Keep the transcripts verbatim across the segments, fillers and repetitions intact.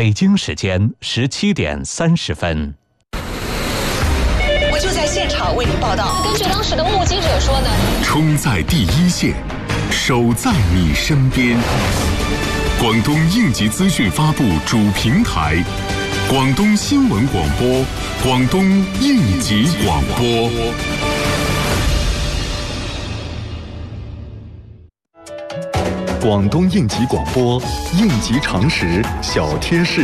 北京时间十七点三十分。 我就在现场为您报道。 根据当时的目击者说呢， 冲在第一线，守在你身边。广东应急资讯发布主平台，广东新闻广播，广东应急广播。 广东应急广播应急常识小贴士。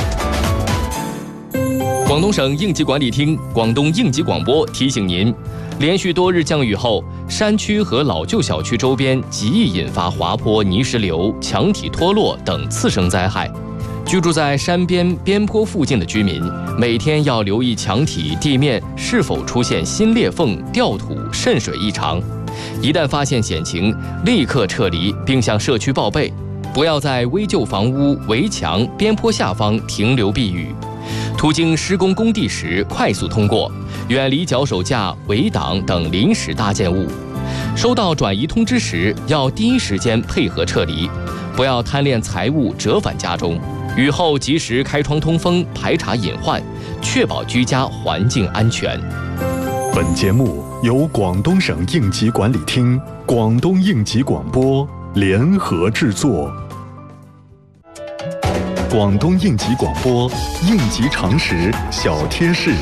广东省应急管理厅、广东应急广播提醒您，连续多日降雨后，山区和老旧小区周边极易引发滑坡、泥石流、墙体脱落等次生灾害。居住在山边、边坡附近的居民，每天要留意墙体、地面是否出现新裂缝、掉土、渗水异常。一旦发现险情，立刻撤离并向社区报备，不要在危旧房屋、围墙、边坡下方停留避雨。途经施工工地时，快速通过，远离脚手架、围挡等临时搭建物。收到转移通知时，要第一时间配合撤离，不要贪恋财物折返家中。雨后及时开窗通风，排查隐患，确保居家环境安全。 本节目由广东省应急管理厅、广东应急广播联合制作。广东应急广播应急常识小贴士。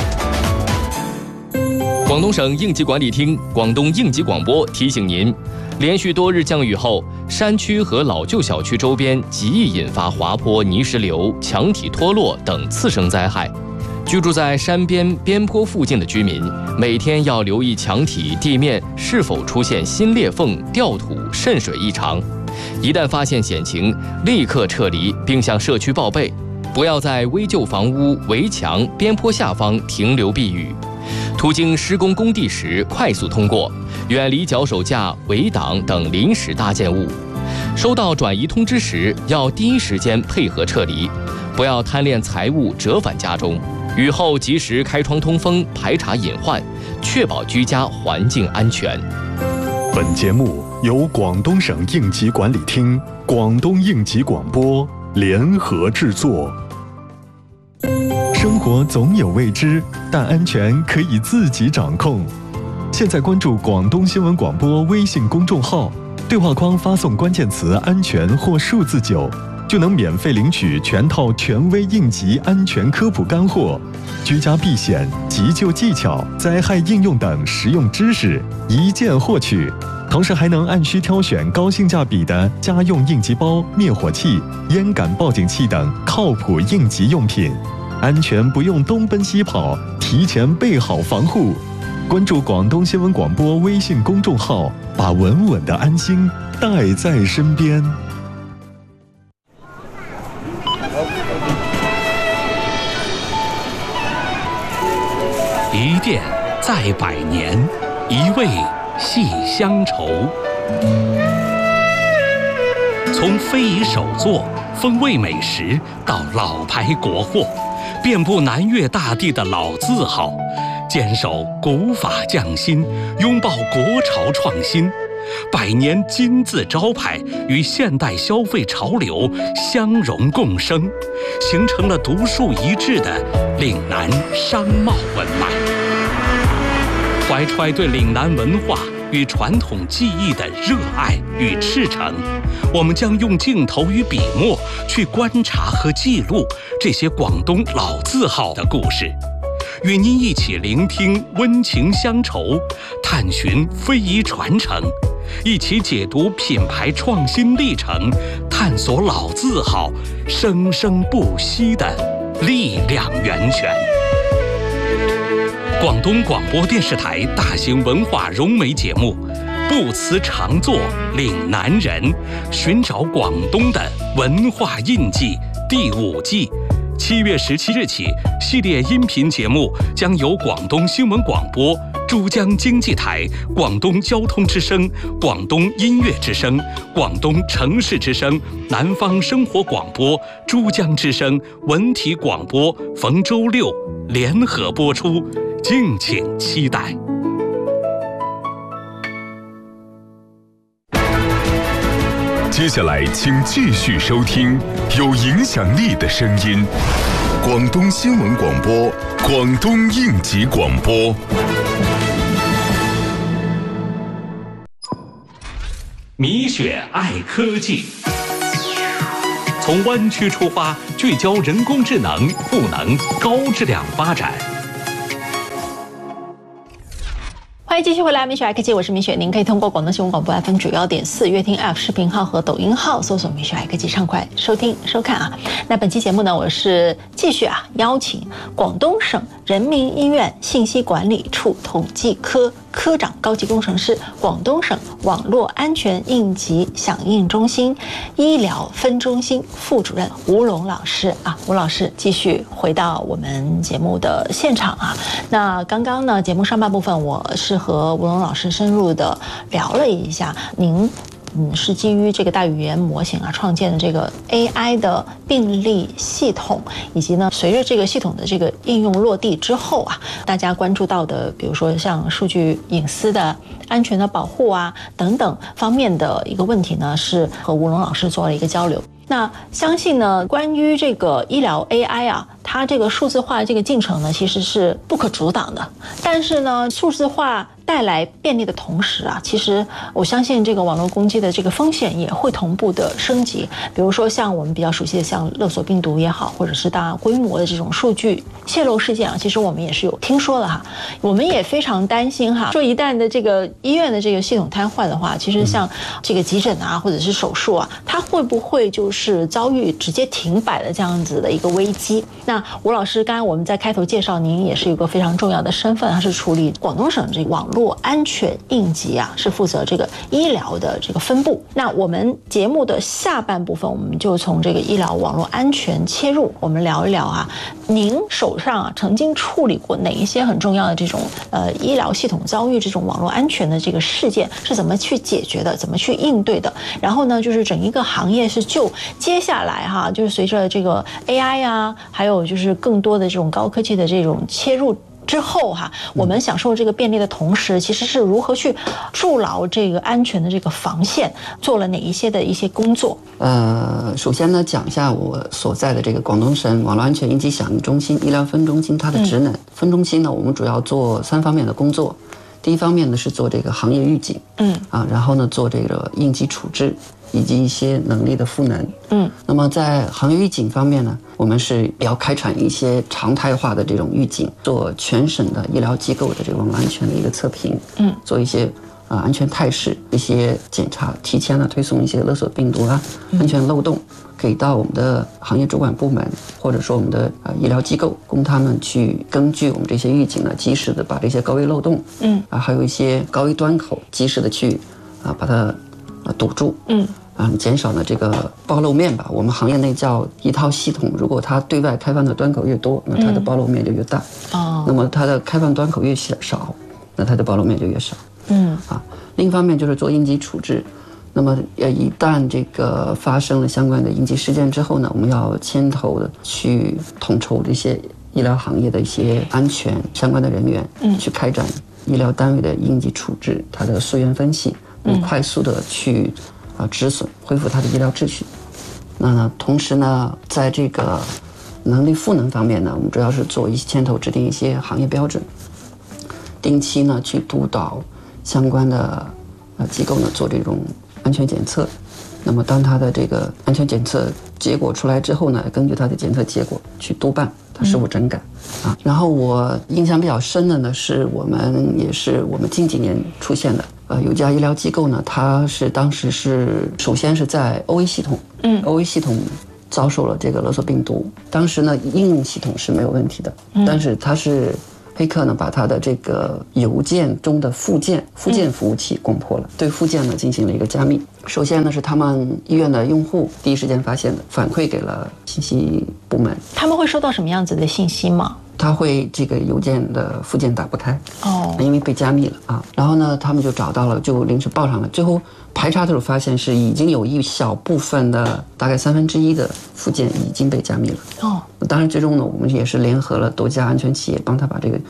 广东省应急管理厅、广东应急广播提醒您，连续多日降雨后，山区和老旧小区周边极易引发滑坡、泥石流、墙体脱落等次生灾害。居住在山边、边坡附近的居民，每天要留意墙体、地面是否出现新裂缝、掉土、渗水异常。一旦发现险情，立刻撤离并向社区报备，不要在危旧房屋、围墙、边坡下方停留避雨。途经施工工地时，快速通过，远离脚手架、围挡等临时搭建物。收到转移通知时，要第一时间配合撤离，不要贪恋财物折返家中。雨后及时开窗通风，排查隐患，确保居家环境安全。 本节目由广东省应急管理厅、广东应急广播联合制作。生活总有未知，但安全可以自己掌控。现在关注广东新闻广播微信公众号，对话框发送关键词“安全”或数字九，就能免费领取全套权威应急安全科普干货、居家避险、急救技巧、灾害应用等实用知识，一键获取。同时还能按需挑选高性价比的家用应急包、灭火器、烟感报警器等靠谱应急用品，安全不用东奔西跑，提前备好防护。关注广东新闻广播微信公众号，把稳稳的安心带在身边。 一店在百年，一味系乡愁。从非遗手作、风味美食到老牌国货，遍布南粤大地的老字号，坚守古法匠心，拥抱国潮创新。百年金字招牌与现代消费潮流相融共生，形成了独树一帜的岭南商贸文脉。怀揣对岭南文化与传统技艺的热爱与赤诚，我们将用镜头与笔墨去观察和记录这些广东老字号的故事，与您一起聆听温情乡愁，探寻非遗传承，一起解读品牌创新历程，探索老字号生生不息的力量源泉。广东广播电视台大型文化融媒节目《不辞常作岭南人》，寻找广东的文化印记第五季，七月十七日起，系列音频节目将由广东新闻广播、珠江经济台、广东交通之声、广东音乐之声、广东城市之声、南方生活广播、珠江之声、文体广播逢周六联合播出，敬请期待。 接下来，请继续收听有影响力的声音——广东新闻广播、广东应急广播。 米雪爱科技，从湾区出发，聚焦人工智能、赋能、高质量发展。 欢迎继续回来，米雪爱科技，我是米雪。您可以通过广东新闻广播 F M 九幺点四、乐听 App 视频号和抖音号搜索米雪爱科技，畅快收听收看啊。那本期节目呢，我是继续啊邀请广东省人民医院信息管理处统计科科长高级工程师、广东省网络安全应急响应中心医疗分中心副主任吴龙老师啊，吴老师继续回到我们节目的现场啊。那刚刚呢，节目上半部分我是和吴龙老师深入的聊了一下，您嗯是基于这个大语言模型啊创建的这个 A I 的病例系统，以及呢随着这个系统的这个应用落地之后啊，大家关注到的，比如说像数据隐私的安全的保护啊等等方面的一个问题呢，是和吴龙老师做了一个交流。那相信呢，关于这个医疗 A I 啊，它这个数字化的这个进程呢，其实是不可阻挡的。但是呢，数字化带来便利的同时啊，其实我相信这个网络攻击的这个风险也会同步的升级。比如说像我们比较熟悉的像勒索病毒也好，或者是大规模的这种数据泄露事件啊，其实我们也是有听说的哈。我们也非常担心哈，说一旦的这个医院的这个系统瘫痪的话，其实像这个急诊啊，或者是手术啊，它会不会就是遭遇直接停摆的这样子的一个危机？那吴老师，刚才我们在开头介绍，您也是一个非常重要的身份，他是处理广东省这个网络安全应急啊，是负责这个医疗的这个分部。那我们节目的下半部分，我们就从这个医疗网络安全切入，我们聊一聊啊，您手上啊曾经处理过哪一些很重要的这种呃医疗系统遭遇这种网络安全的这个事件，是怎么去解决的，怎么去应对的？然后呢，就是整一个行业是就接下来哈，就是随着这个 A I 啊，还有就是更多的这种高科技的这种切入之后哈，我们享受这个便利的同时，其实是如何去筑牢这个安全的这个防线，做了哪一些的一些工作？ 呃，首先呢，讲一下我所在的这个广东省网络安全应急响应中心医疗分中心它的职能。嗯、分中心呢，我们主要做三方面的工作。第一方面呢是做这个行业预警，嗯啊，然后呢做这个应急处置以及一些能力的赋能，嗯。那么在行业预警方面呢，我们是要开展一些常态化的这种预警，做全省的医疗机构的这个网络安全的一个测评，嗯，做一些啊、呃、安全态势一些检查，提前呢推送一些勒索病毒啊、安全漏洞。给到我们的行业主管部门，或者说我们的呃医疗机构，供他们去根据我们这些预警呢，及时的把这些高危漏洞，嗯啊，还有一些高危端口，及时的去啊把它啊堵住，嗯啊，减少呢这个暴露面吧。我们行业内叫一套系统，如果它对外开放的端口越多，那它的暴露面就越大，哦，那么它的开放端口越少，那它的暴露面就越少，嗯啊。另一方面就是做应急处置。那么，呃，一旦这个发生了相关的应急事件之后呢，我们要牵头的去统筹这些医疗行业的一些安全相关的人员，嗯，去开展医疗单位的应急处置，它的溯源分析，嗯，快速的去啊止损，恢复它的医疗秩序。那呢，同时呢，在这个能力赋能方面呢，我们主要是做一些牵头制定一些行业标准，定期呢去督导相关的呃机构呢做这种安全检测。那么当它的这个安全检测结果出来之后呢，根据它的检测结果去督办它是否整改、嗯、啊。然后我印象比较深的呢，是我们也是我们近几年出现的，呃，有家医疗机构呢，它是当时是首先是在 O A 系统，嗯 ，O A 系统遭受了这个勒索病毒，当时呢应用系统是没有问题的，嗯、但是它是。黑客呢，把他的这个邮件中的附件附件服务器攻破了，对附件呢进行了一个加密。首先呢是他们医院的用户第一时间发现的，反馈给了信息部门。他们会收到什么样子的信息吗？他会这个邮件的附件打不开哦，因为被加密了啊。然后呢，他们就找到了，就临时报上了。最后排查的时候发现是已经有一小部分的，大概三分之一的附件已经被加密了哦。当然，最终呢，我们也是联合了多家安全企业，帮他把这个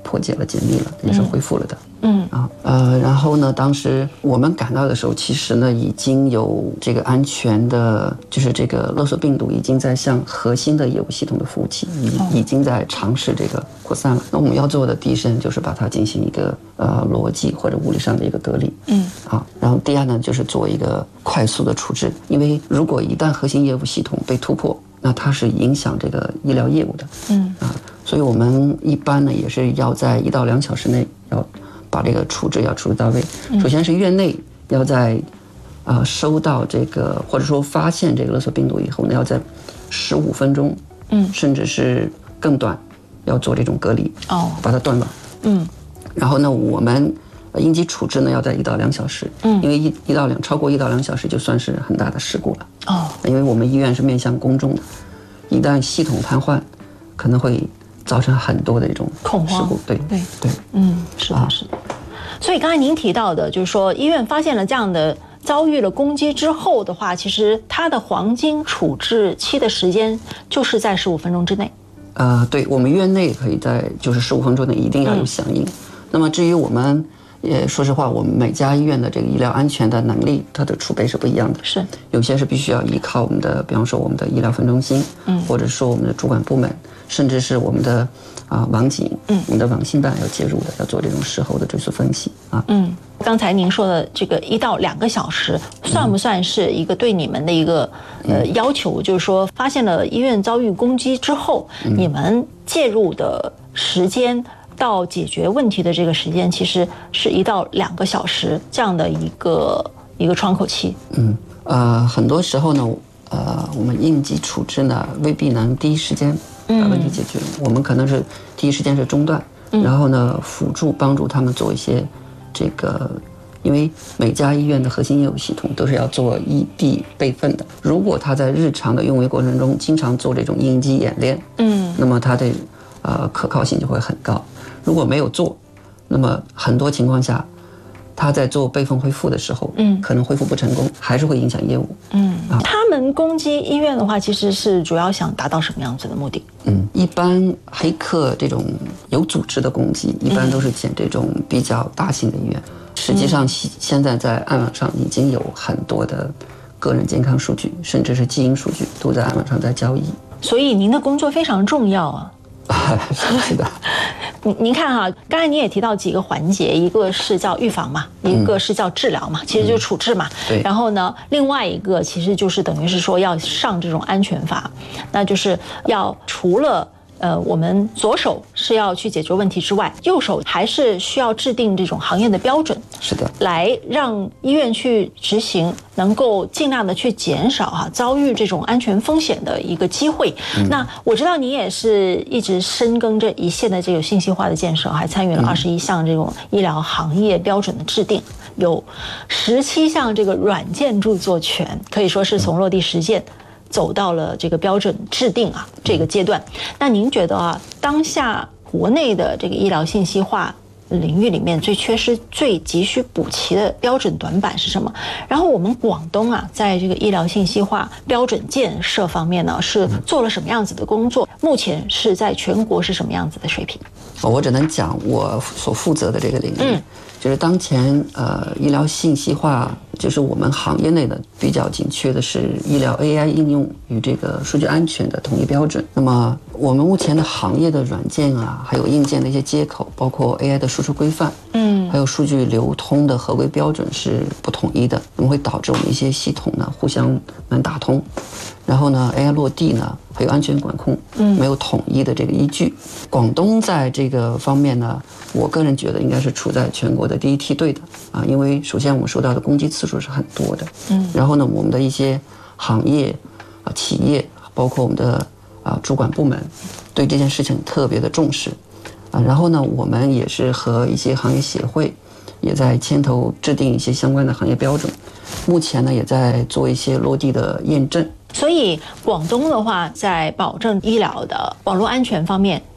破解了、解密了，也是恢复了的。 嗯啊呃，然后呢，当时我们赶到的时候，其实呢已经有这个安全的，就是这个勒索病毒已经在向核心的业务系统的服务器已已经在尝试这个扩散了。那我们要做的第一时间就是把它进行一个呃逻辑或者物理上的一个隔离。 嗯啊，然后第二呢就是做一个快速的处置，因为如果一旦核心业务系统被突破，那它是影响这个医疗业务的。 嗯啊，所以我们一般呢也是要在一到两小时内要把这个处置要处置到位。首先是院内要在啊、呃、收到这个或者说发现这个勒索病毒以后呢，要在十五分钟， 嗯， 甚至是更短，要做这种隔离， 哦， 把它断网。 嗯， 然后呢，我们应急处置呢要在一到两小时， 嗯， 因为一一到两超过一到两小时就算是很大的事故了。 哦， 因为我们医院是面向公众的，一旦系统瘫痪，可能会造成很多的一种恐慌事故。对对对， 嗯，是的，是的。所以刚才您提到的，就是说医院发现了这样的遭遇了攻击之后的话，其实它的黄金处置期的时间就是在十五分钟之内。 呃，对，我们院内可以在就是十五分钟内一定要有响应。嗯、那么至于我们，也说实话，我们每家医院的这个医疗安全的能力，它的储备是不一样的。 是，有些是必须要依靠我们的，比方说我们的医疗分中心，嗯，或者说我们的主管部门，甚至是我们的啊、呃、网警，嗯，我们的网信办要介入的，要做这种事后的追溯分析啊。 嗯，刚才您说的这个一到两个小时，算不算是一个对你们的一个、嗯、呃要求？就是说，发现了医院遭遇攻击之后，嗯、你们介入的时间到解决问题的这个时间，其实是一到两个小时这样的一个一个窗口期。 嗯，呃，很多时候呢，呃，我们应急处置呢未必能第一时间把问题解决，嗯、我们可能是第一时间是中断，嗯、然后呢辅助帮助他们做一些这个，因为每家医院的核心业务系统都是要做异地备份的，如果他在日常的用卫过程中经常做这种应急演练，嗯，那么他的呃可靠性就会很高。如果没有做，那么很多情况下，他在做备份恢复的时候，嗯，可能恢复不成功，还是会影响业务。 嗯，啊，他们攻击医院的话，其实是主要想达到什么样子的目的？ 嗯，一般黑客这种有组织的攻击，一般都是捡这种比较大型的医院。嗯、实际上，现在在暗网上已经有很多的个人健康数据，甚至是基因数据，都在暗网上在交易。 所以您的工作非常重要啊。 是的， 您您看哈，刚才你也提到几个环节，一个是叫预防嘛，一个是叫治疗嘛，嗯、其实就是处置嘛。 对。 然后呢，另外一个其实就是等于是说要上这种安全法，那就是要除了呃我们左手是要去解决问题之外，右手还是需要制定这种行业的标准。 是的。 来让医院去执行，能够尽量的去减少哈、啊、遭遇这种安全风险的一个机会。嗯、那我知道你也是一直深耕这一线的这个信息化的建设，还参与了二十一项这种医疗行业标准的制定，有十七项这个软件著作权，可以说是从落地实践走到了这个标准制定啊这个阶段。那您觉得啊，当下国内的这个医疗信息化领域里面最缺失、最急需补齐的标准短板是什么？然后我们广东啊，在这个医疗信息化标准建设方面呢，是做了什么样子的工作？目前是在全国是什么样子的水平？ 我只能讲我所负责的这个领域，嗯、就是当前呃医疗信息化，就是我们行业内的比较紧缺的是医疗 A I 应用与这个数据安全的统一标准。那么我们目前的行业的软件啊，还有硬件的一些接口，包括 A I 的输出规范，嗯，还有数据流通的合规标准是不统一的，那么会导致我们一些系统呢互相难打通。然后呢 A I 落地呢，还有安全管控，嗯，没有统一的这个依据。广东在这个方面呢，我个人觉得应该是处在全国的第一梯队的啊，因为首先我们收到的攻击次数是很多的，嗯，然后呢，我们的一些行业啊、企业，包括我们的啊主管部门，对这件事情特别的重视啊。然后呢，我们也是和一些行业协会也在牵头制定一些相关的行业标准，目前呢也在做一些落地的验证。 所以广东的话，在保证医疗的网络安全方面，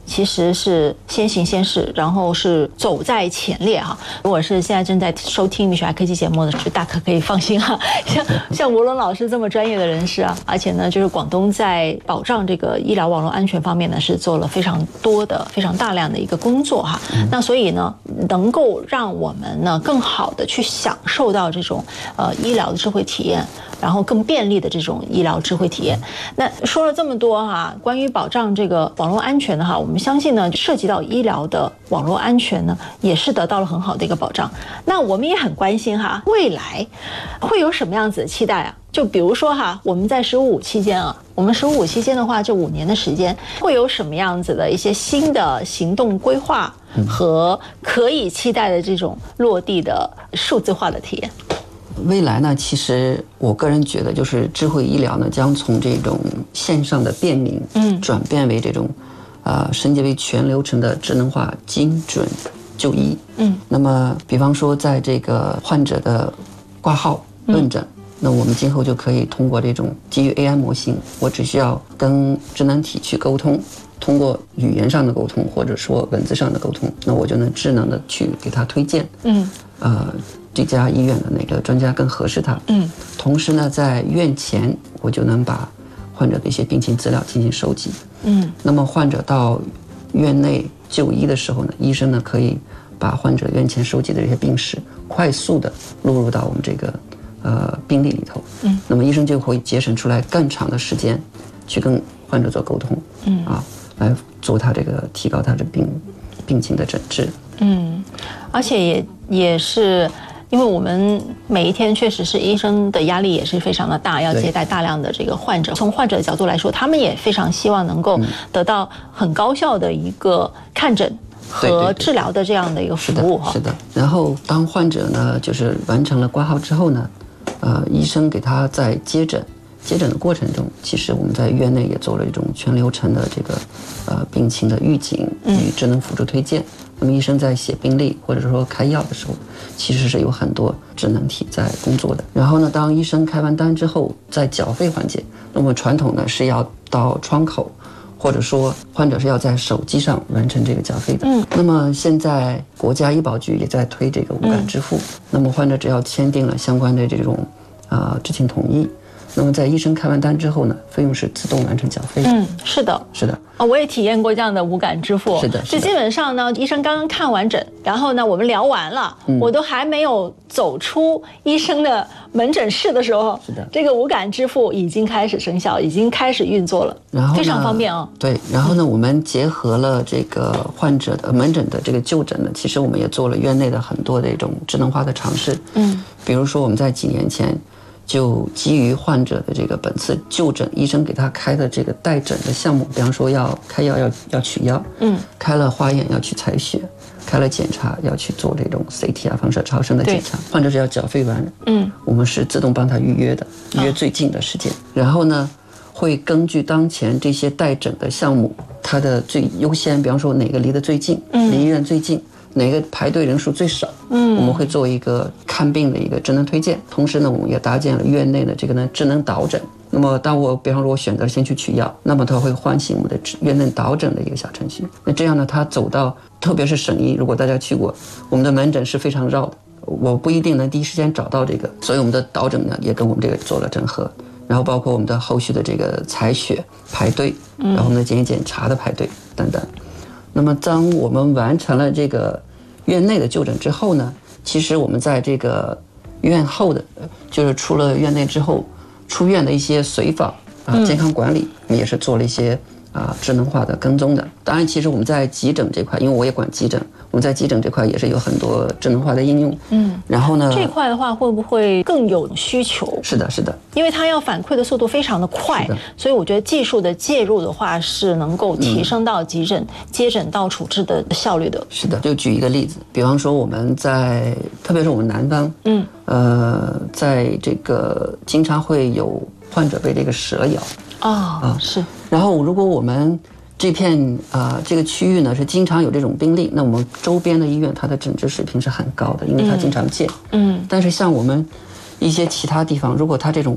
其实是先行先试，然后是走在前列哈。如果是现在正在收听米雪儿科技节目的，是大可可以放心哈。像像吴龙老师这么专业的人士啊，而且呢，就是广东在保障这个医疗网络安全方面呢，是做了非常多的、非常大量的一个工作哈。那所以呢，能够让我们呢更好的去享受到这种呃医疗的智慧体验。然后更便利的这种医疗智慧体验。那说了这么多哈，关于保障这个网络安全的哈，我们相信呢，涉及到医疗的网络安全呢，也是得到了很好的一个保障。那我们也很关心哈，未来会有什么样子的期待啊？就比如说哈，我们在十五五期间啊，我们十五五期间的话，这五年的时间，会有什么样子的一些新的行动规划和可以期待的这种落地的数字化的体验？ 未来呢，其实我个人觉得，就是智慧医疗呢，将从这种线上的便民，嗯，转变为这种，呃，升级为全流程的智能化精准就医。嗯，那么，比方说，在这个患者的挂号问诊，嗯、那我们今后就可以通过这种基于 A I 模型，我只需要跟智能体去沟通，通过语言上的沟通，或者说文字上的沟通，那我就能智能的去给他推荐。嗯，呃。这家医院的哪个专家更合适他？嗯，同时呢，在院前我就能把患者的一些病情资料进行收集。嗯，那么患者到院内就医的时候呢，医生呢可以把患者院前收集的这些病史快速的录入到我们这个呃病历里头。嗯，那么医生就会节省出来更长的时间去跟患者做沟通。嗯，啊，来做他这个提高他的病病情的诊治。嗯， 而且也也是。因为我们每一天确实是医生的压力也是非常的大，要接待大量的这个患者。从患者的角度来说，他们也非常希望能够得到很高效的一个看诊和治疗的这样的一个服务哈。 是的。然后当患者呢就是完成了挂号之后呢，呃，医生给他在接诊。接诊的过程中，其实我们在院内也做了一种全流程的这个呃病情的预警与智能辅助推荐。嗯、那么医生在写病历或者说开药的时候，其实是有很多智能体在工作的。然后呢，当医生开完单之后，在缴费环节，那么传统呢是要到窗口，或者说患者是要在手机上完成这个缴费的。嗯。那么现在国家医保局也在推这个无感支付，嗯、那么患者只要签订了相关的这种啊、呃、知情同意。那么在医生开完单之后呢，费用是自动完成缴费的。 嗯，是的， 是的。 啊，我也体验过这样的无感支付。 是的， 就基本上呢，医生刚刚看完诊，然后呢，我们聊完了，嗯、我都还没有走出医生的门诊室的时候， 是的， 这个无感支付已经开始生效，已经开始运作了， 然后非常方便啊、哦。 对，然后呢，我们结合了这个患者的门诊的这个就诊呢，其实我们也做了院内的很多的这种智能化的尝试。嗯，比如说我们在几年前。就基于患者的这个本次就诊，医生给他开的这个待诊的项目，比方说要开药要要取药，嗯，开了化验要去采血，开了检查要去做这种 C T 啊放射超声的检查，患者只要缴费完，嗯，我们是自动帮他预约的，预约最近的时间，哦、然后呢，会根据当前这些待诊的项目，它的最优先，比方说哪个离得最近，嗯，离医院最近。哪个排队人数最少？嗯，我们会做一个看病的一个智能推荐，同时呢，我们也搭建了院内的这个呢智能导诊。那么，当我比方说我选择先去取药，那么它会唤醒我们的院内导诊的一个小程序。那这样呢，它走到特别是省医，如果大家去过，我们的门诊是非常绕的，我不一定能第一时间找到这个，所以我们的导诊呢也跟我们这个做了整合。然后包括我们的后续的这个采血排队，然后我们的检验检查的排队等等。那么当我们完成了这个院内的就诊之后呢，其实我们在这个院后的，就是出了院内之后出院的一些随访啊、健康管理，我们也是做了一些啊智能化的跟踪的。当然，其实我们在急诊这块，因为我也管急诊，我们在急诊这块也是有很多智能化的应用。嗯，然后呢， 这块的话会不会更有需求？ 是的，是的， 因为它要反馈的速度非常的快，所以我觉得技术的介入的话是能够提升到急诊、嗯、接诊到处置的效率的。 是的，就举一个例子，比方说我们在，特别是我们南方，嗯，呃，在这个经常会有患者被这个蛇咬。 哦，啊，是。 然后如果我们这片啊、呃、这个区域呢是经常有这种病例，那我们周边的医院它的诊治水平是很高的，因为它经常见。嗯。但是像我们一些其他地方，如果它这种